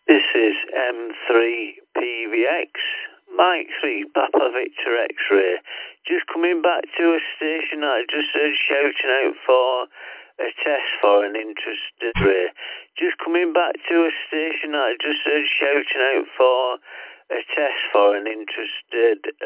This is M3PVX, Mike 3, Papa Victor X-Ray. Just coming back to a station that I just heard shouting out for a test for an interested ray. Just coming back to a station that I just heard shouting out for a test for an interested